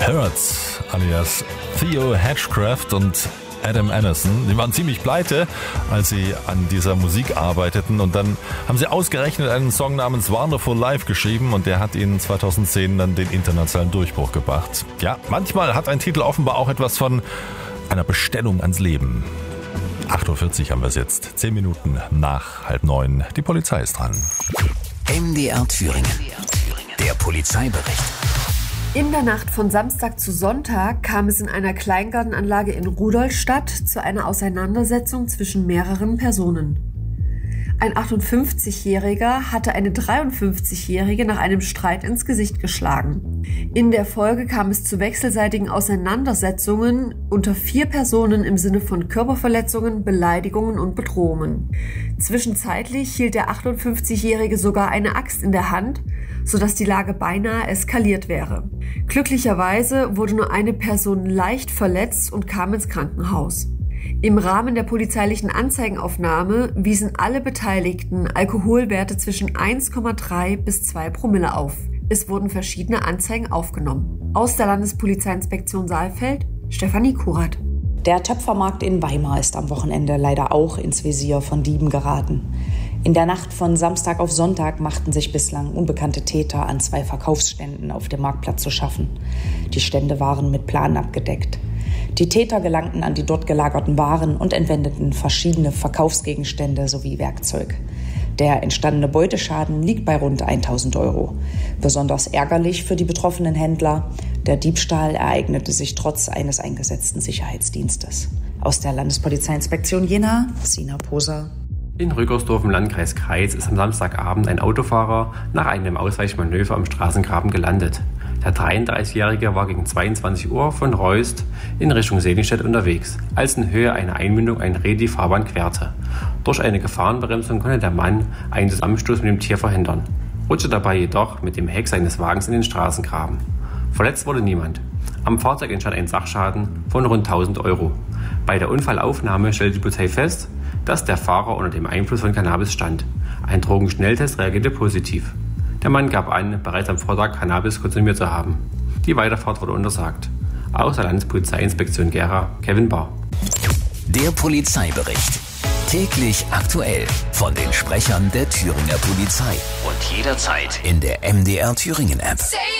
Hurt alias Theo Hatchcraft und Adam Anderson, die waren ziemlich pleite, als sie an dieser Musik arbeiteten, und dann haben sie ausgerechnet einen Song namens Wonderful Life geschrieben und der hat ihnen 2010 dann den internationalen Durchbruch gebracht. Ja, manchmal hat ein Titel offenbar auch etwas von einer Bestellung ans Leben. 8.40 Uhr haben wir es jetzt, 10 Minuten nach 8:30. Die Polizei ist dran. MDR Thüringen, der Polizeibericht. In der Nacht von Samstag zu Sonntag kam es in einer Kleingartenanlage in Rudolstadt zu einer Auseinandersetzung zwischen mehreren Personen. Ein 58-Jähriger hatte eine 53-Jährige nach einem Streit ins Gesicht geschlagen. In der Folge kam es zu wechselseitigen Auseinandersetzungen unter 4 Personen im Sinne von Körperverletzungen, Beleidigungen und Bedrohungen. Zwischenzeitlich hielt der 58-Jährige sogar eine Axt in der Hand, sodass die Lage beinahe eskaliert wäre. Glücklicherweise wurde nur eine Person leicht verletzt und kam ins Krankenhaus. Im Rahmen der polizeilichen Anzeigenaufnahme wiesen alle Beteiligten Alkoholwerte zwischen 1,3 bis 2 Promille auf. Es wurden verschiedene Anzeigen aufgenommen. Aus der Landespolizeiinspektion Saalfeld, Stefanie Kurat. Der Töpfermarkt in Weimar ist am Wochenende leider auch ins Visier von Dieben geraten. In der Nacht von Samstag auf Sonntag machten sich bislang unbekannte Täter an 2 Verkaufsständen auf dem Marktplatz zu schaffen. Die Stände waren mit Planen abgedeckt. Die Täter gelangten an die dort gelagerten Waren und entwendeten verschiedene Verkaufsgegenstände sowie Werkzeug. Der entstandene Beuteschaden liegt bei rund 1.000 €. Besonders ärgerlich für die betroffenen Händler: der Diebstahl ereignete sich trotz eines eingesetzten Sicherheitsdienstes. Aus der Landespolizeiinspektion Jena, Sina Poser. In Rückersdorf im Landkreis Kreis ist am Samstagabend ein Autofahrer nach einem Ausweichmanöver am Straßengraben gelandet. Der 33-Jährige war gegen 22 Uhr von Reust in Richtung Seligenstadt unterwegs, als in Höhe einer Einmündung ein Reh die Fahrbahn querte. Durch eine Gefahrenbremsung konnte der Mann einen Zusammenstoß mit dem Tier verhindern, rutschte dabei jedoch mit dem Heck seines Wagens in den Straßengraben. Verletzt wurde niemand. Am Fahrzeug entstand ein Sachschaden von rund 1.000 €. Bei der Unfallaufnahme stellte die Polizei fest, dass der Fahrer unter dem Einfluss von Cannabis stand. Ein Drogenschnelltest reagierte positiv. Der Mann gab an, bereits am Vortag Cannabis konsumiert zu haben. Die Weiterfahrt wurde untersagt. Aus der Landespolizeiinspektion Gera, Kevin Bahr. Der Polizeibericht. Täglich aktuell von den Sprechern der Thüringer Polizei. Und jederzeit in der MDR Thüringen App.